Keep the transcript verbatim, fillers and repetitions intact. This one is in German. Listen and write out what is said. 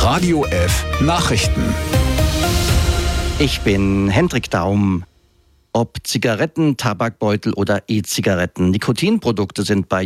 Radio F Nachrichten. Ich bin Hendrik Daum. Ob Zigaretten, Tabakbeutel oder E-Zigaretten, Nikotinprodukte sind bei